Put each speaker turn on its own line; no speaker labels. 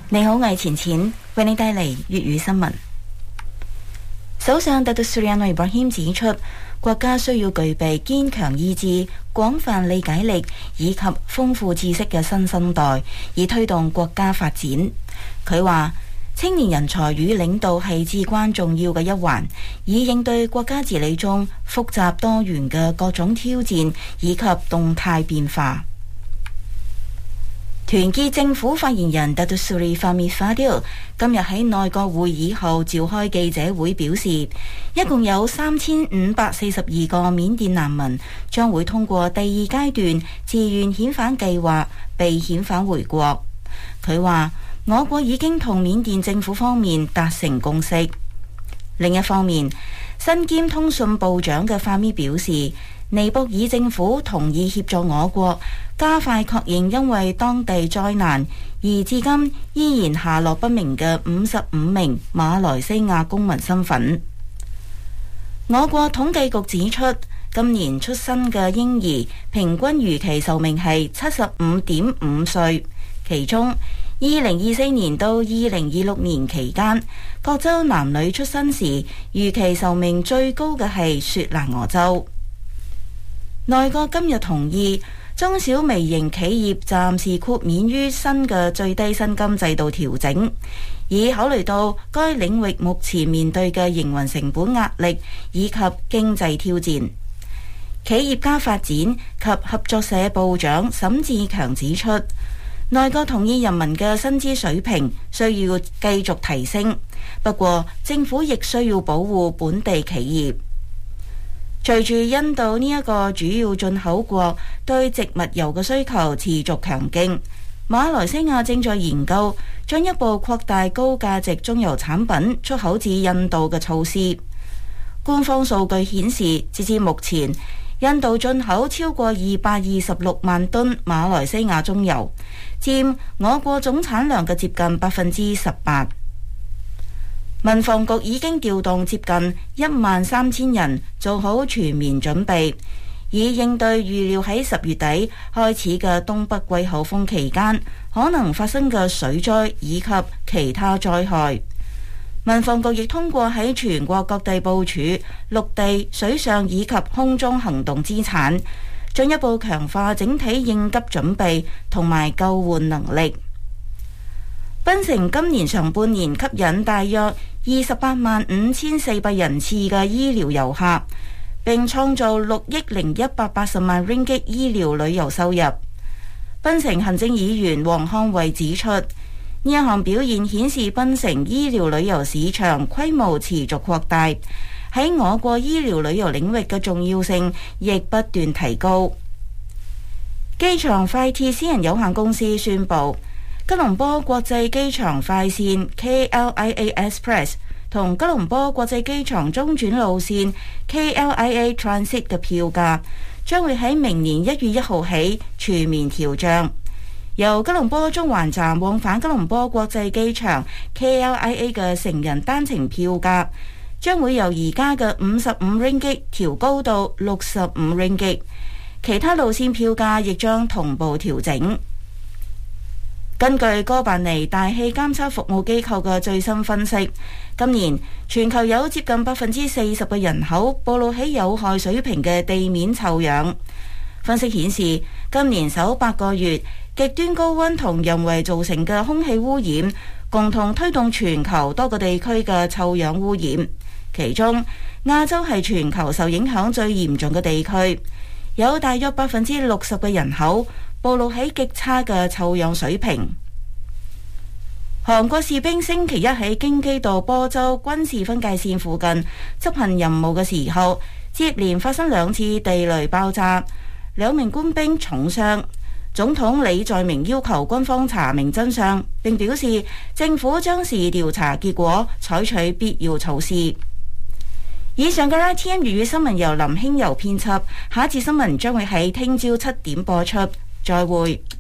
你好，我係錢錢，為你帶嚟粵語新聞。首相拿督斯里安 Ibrahim 指出，國家需要具備堅強意志、廣泛理解力以及豐富知識嘅新生代，以推動國家發展。佢話，青年人才與領導係至關重要嘅一環，以應對國家治理中複雜多元嘅各種挑戰以及動態變化。團結政府發言人拿督斯里Fahmi Fadil 今日喺內閣會議後召開記者會表示，一共有3542個緬甸難民將會通過第二階段自願遣返計劃被遣返回國。佢話，我國已經同緬甸政府方面達成共識。另一方面，身兼通訊部長嘅Fahmi表示，尼泊爾政府同意協助我國加快確認因為當地災難而至今依然下落不明嘅55名馬來西亞公民身份。我國統計局指出，今年出生嘅嬰兒平均預期壽命係75.5歲，其中2024年到2026年期間，各州男女出生時預期壽命最高嘅係雪蘭莪州。內閣今日同意中小微型企業暫時豁免於新嘅最低薪金制度調整，以考慮到該領域目前面對嘅營運成本壓力以及經濟挑戰。企業家發展及合作社部長沈志強指出，內閣同意人民嘅薪資水平需要繼續提升，不過政府亦需要保護本地企業。隨住印度呢一個主要進口國對植物油嘅需求持續強勁，馬來西亞正在研究進一步擴大高價值中油產品出口至印度嘅措施。官方數據顯示，截至目前，印度進口超過226萬噸馬來西亞中油，佔我國總產量嘅接近18%。民防局已經調動接近13000人做好全面準備，以應對預料喺10月底開始嘅東北季候風期間可能發生嘅水災以及其他災害。民防局亦通過喺全國各地部署陸地、水上以及空中行動資產，進一步強化整體應急準備同埋救援能力。檳城今年上半年吸引大約285400人次嘅醫療遊客，並創造6億0180萬 ringgit 醫療旅遊收入。檳城行政議員黃漢衛指出，呢一項表現顯示檳城醫療旅遊市場規模持續擴大，喺我國醫療旅遊領域嘅重要性亦不斷提高。機場快鐵私人有限公司宣布，吉隆坡國際機場快線 KLIA Express 同吉隆坡國際機場中轉路線 KLIA Transit 嘅票價將會喺明年1月1號起全面調漲。由吉隆坡中環站往返吉隆坡國際機場 KLIA 嘅成人單程票價將會由而家嘅55 ringgit 調高到65 ringgit， 其他路線票價亦將同步調整。根據哥白尼大氣監測服務機構嘅最新分析，今年全球有接近40%嘅人口暴露喺有害水平嘅地面臭氧。分析顯示，今年首8個月，極端高溫同人為造成嘅空氣污染，共同推動全球多個地區嘅臭氧污染。其中，亞洲係全球受影響最嚴重嘅地區，有大約60%嘅人口暴露喺極差嘅臭氧水平。韓國士兵星期一喺京畿道坡州軍事分界線附近執行任務嘅時候，接連發生2次地雷爆炸，2名官兵重傷。總統李在明要求軍方查明真相，並表示政府將視調查結果採取必要措施。以上嘅 RTM 粵語新聞由林興柔編輯，下一節新聞將會喺聽朝7點播出。再會。